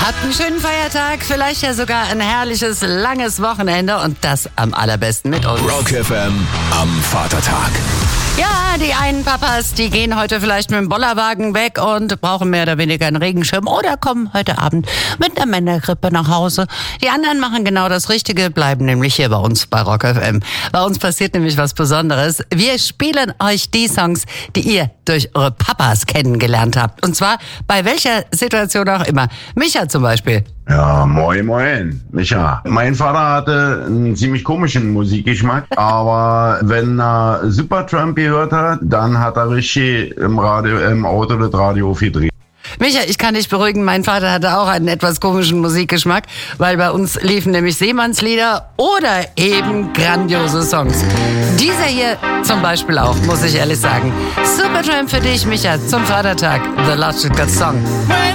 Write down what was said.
Habt einen schönen Feiertag, vielleicht ja sogar ein herrliches, langes Wochenende und das am allerbesten mit uns. Rock FM am Vatertag. Ja, die einen Papas, die gehen heute vielleicht mit dem Bollerwagen weg und brauchen mehr oder weniger einen Regenschirm oder kommen heute Abend mit einer Männergrippe nach Hause. Die anderen machen genau das Richtige, bleiben nämlich hier bei uns bei Rock FM. Bei uns passiert nämlich was Besonderes. Wir spielen euch die Songs, die ihr durch eure Papas kennengelernt habt. Und zwar bei welcher Situation auch immer. Micha zum Beispiel. Ja, moin, Micha. Mein Vater hatte einen ziemlich komischen Musikgeschmack, aber wenn er Supertramp gehört hat, dann hat er richtig im Auto das Radio aufgedreht. Micha, ich kann dich beruhigen, mein Vater hatte auch einen etwas komischen Musikgeschmack, weil bei uns liefen nämlich Seemannslieder oder eben grandiose Songs. Dieser hier zum Beispiel auch, muss ich ehrlich sagen. Supertramp für dich, Micha, zum Vatertag. The Logical Song.